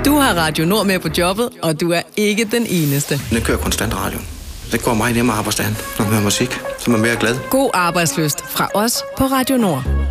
Du har Radio Nord med på jobbet, og du er ikke den eneste. Den kører konstant radio. Det går meget nemmere arbejdsdagen, når man har musik, så man er mere glad. God arbejdslyst fra os på Radio Nord.